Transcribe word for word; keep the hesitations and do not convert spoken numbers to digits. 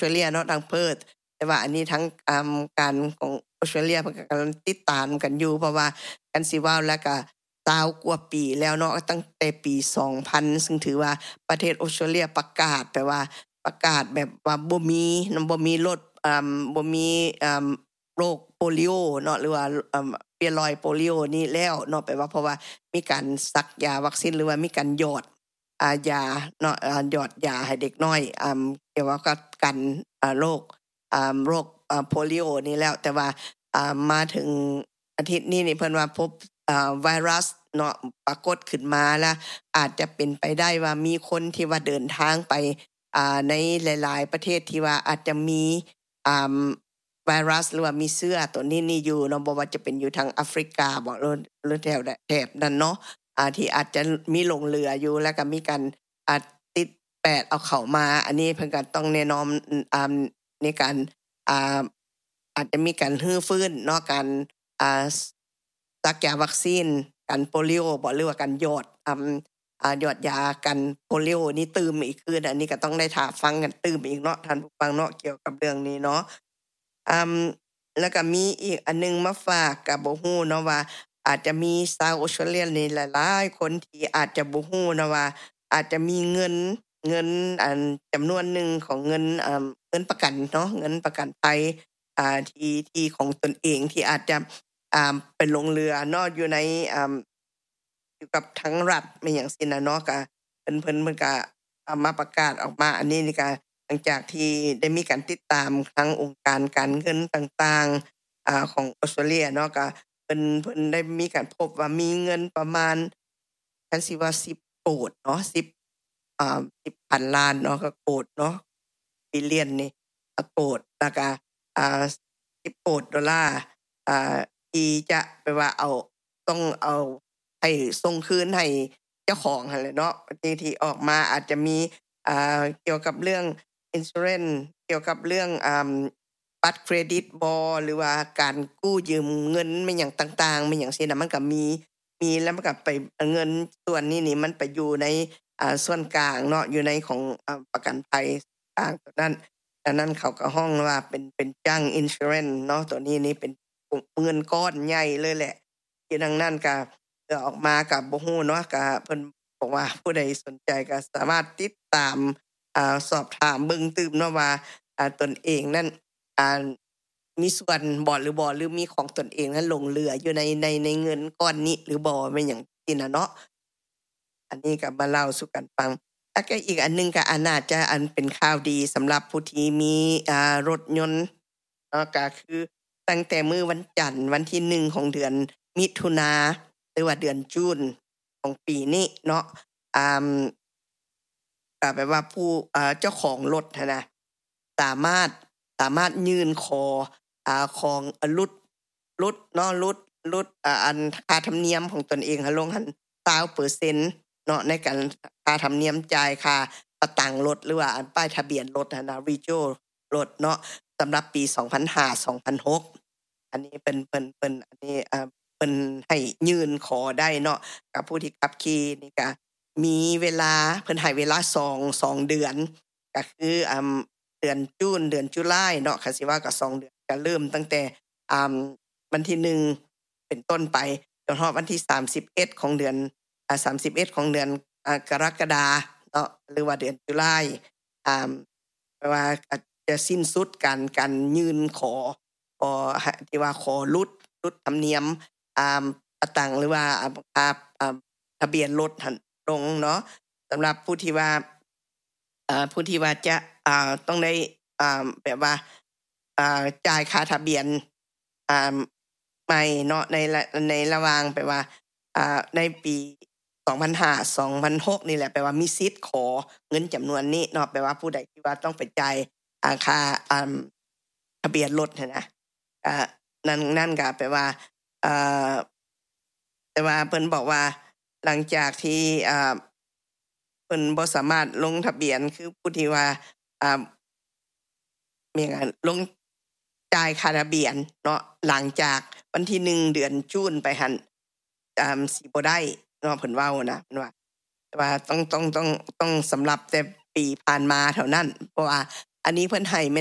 ตรเลียเนาะทางเพิร์ธแต่ว่าอันนี้ทั้งอ่าการของออสเตรเลียเพิ่นก็กำลังติดตามกันอยู่เพราะว่ากันสิว่าแล้วก็ยี่สิบกว่าปีแล้วเนาะตั้งแต่ปีสองพันซึ่งถือว่าประเทศออสเตรเลียประกาศแปลว่าประกาศแบบว่าบ่มีบ่มีโรคอ่าบ่มีอ่าโรคโปลิโอเนาะหรือว่าอ่าเปียรอยโปลิโอนี่แล้วเนาะแปลว่าเพราะว่ามีการซักยาวัคซีนหรือว่ามีการหยอดอ่ายาเนาะอ่าหยอดยาให้เด็กน้อยอ่าเกี่ยวกับกันอ่าโรคอ่าโรคอ่าโปลิโอนี่แล้วแต่ว่าอ่ามาถึงอาทิตย์นี้นี่เพิ่นว่าพบอ่าไวรัสเนาะปรากฏขึ้นมาแล้วอาจจะเป็นไปได้ว่ามีคนที่ว่าเดินทางไปอ่าในหลายๆประเทศที่ว่าอาจจะมีอ่าไวรัสหรือว่ามีเชื้อตัวนี้นี่อยู่เนาะบ่ว่าจะเป็นอยู่ทางแอฟริกาบ่หรือหรือแถวแถบนั้นเนาะอ่าที่อาจจะมีหลงเหลืออยู่แล้วก็มีการอ่าติดแปดเอาเข้ามาอันนี้เพิ่นก็ต้องแนะนำอ่าในการอ่าอาจจะมีการรื้อฟื้นเนาะการอ่าซักยาวัคซีนกันโปลิโอบ่หรือว่าการหยอดอ่าอ่าหยอดยากันโปลิโอนี่ตื่มอีกคืออันนี้ก็ต้องได้ท่าฟังกันตื่มอีกเนาะท่านผู้ฟังเนาะเกี่ยวกับเรื่องนี้เนาะอืมแล้วก็มีอีกอันนึงมาฝากก็บ่ฮู้เนาะว่าอาจจะมีชาวออสเตรเลียนี่หลายๆคนที่อาจจะบ่ฮู้นะว่าอาจจะมีเงินเงินอันจำนวนหนึ่งของเงินอ่าเงินประกันเนาะเงินประกันภัยอ่าที่ที่ของตนเองที่อาจจะอ่าไปลงเรือเนาะอยู่ในอ่าอยู่กับทั้งรัฐไม่หยังซี้นะเนาะก็เพิ่นเพิ่นเพิ่นก็เอามาประกาศออกมาอันนี้นี่ก็หลังจากที่ได้มีการติดตามทั้งองค์การการเงินต่างๆอ่าของออสเตรเลียเนาะก็เพิ่นเพิ่นได้มีการพบว่ามีเงินประมาณคันสิว่าสิบโกดเนาะสิบอ่าสิบพันล้านเนาะก็โกดเนาะบิลเลียนนี่อ่าโกดแล้วก็อ่าสิบโกดดอลลาร์อ่าที่จะไปว่าเอาต้องเอาให้ส่งคืนให้เจ้าของหั่นแหละเนาะที่ที่ออกมาอาจจะมีอ่าเกี่ยวกับเรื่อง insurance เกี่ยวกับเรื่องอ่าบัตรเครดิตบ่หรือว่าการกู้ยืมเงินไม่หยังต่างๆไม่หยังซี้น่ะมันก็มีมีแล้วมันก็ไปเงินส่วนนี้นี่มันไปอยู่ในอ่าส่วนกลางเนาะอยู่ในของอ่าประกันภัยต่างตัวนั้นอันนั้นเขาก็ฮ้องว่าเป็นเป็นจั่ง insurance เนาะตัวนี้นี่เป็นเงินก้อนใหญ่เลยแหละที่ดังนั้นก็เอ่อออกมาก็บ่ฮู้เนาะก็เพิ่นบอกว่าผู้ใดสนใจก็สามารถติดตามอ่าสอบถามเบิ่งตืมเนาะว่าอ่าตนเองนั้นอ่ามีส่วนบ่หรือบ่หรือมีของตนเองนั้นหลงเหลืออยู่ในในในเงินก้อนนี้หรือบ่แม่นหยังซี้น่ะเนาะอันนี้ก็มาเล่าสู่กันฟังแล้วก็อีกอันหนึ่งก็อันน่าจะอันเป็นข่าวดีสำหรับผู้ที่มีอ่ารถยนต์เนาะก็คือตั้งแต่มื้อวันจันทร์วันที่หนึ่งของเดือนมิถุนาหรือว่าเดือนจูนของปีนี้เนาะอ่าก็แปลว่าผู้อ่าเจ้าของรถหั้นนะสามารถสามารถยื่นขออ่าของลดลดเนาะลดลดอ่าอันค่าธรรมเนียมของตนเองหั้นลงหั่นยี่สิบเปอร์เซ็นต์ เนาะในการค่าธรรมเนียมจ่ายค่าประตังรถหรือว่าอันป้ายทะเบียนรถหั่นน่ะ Visual รถเนาะสำหรับปีสองพันห้า สองพันหกอันนี้เพิ่นเพิ่นเพิ่นอันนี้อ่าเพิ่นให้ยื่นขอได้เนาะกับผู้ที่ขับขี่นี่ก็มีเวลาเพิ่นให้เวลาสองสองเดือนก็คืออ่าเดือนจูนเดือนจุลายเนาะคันสิว่าก็สองเดือนก็เริ่มตั้งแต่อ่าวันที่หนึ่งเป็นต้นไปจนฮอดวันที่สามสิบเอ็ดของเดือนอ่าสามสิบเอ็ดของเดือนอ่ากรกฎาเนาะหรือว่าเดือนจุลายอ่าแปลว่าอาจจะสิ้นสุดการการยื่นขอขอที่ว่าขอลดลดธรรมเนียมอ่าประตังหรือว่าอ่าอ่าอ่าทะเบียนรถหั่นลงเนาะสำหรับผู้ที่ว่าอ่าผู้ที่ว่าจะอ่าต้องได้อ่าแบบว่าอ่าจ่ายค่าทะเบียนอ่าใหม่เนาะในในระหว่างแปลว่าอ่าในปีสองพันห้า สองพันหกนี่แหละแปลว่ามีสิทธิ์ขอเงินจำนวนนี้เนาะแปลว่าผู้ใดที่ว่าต้องไปจ่ายอ่าค่าอ่าทะเบียนรถหั้นนะอ่านั่นนั่นก็แปลว่าอ่าแต่ว่าเพิ่นบอกว่าหลังจากที่อ่าเพิ่นบ่สามารถลงทะเบียนคือผู้ที่ว่าอ่ามีการลงจ่ายค่าทะเบียนเนาะหลังจากวันที่หนึ่งเดือนจูนไปหั่นอ่าสิบ่ได้เนาะเพิ่นเว้านะเพิ่นว่าแต่ว่าต้องต้องต้องต้องสำหรับแต่ปีผ่านมาเท่านั้นเพราะว่าอันนี้เพิ่นให้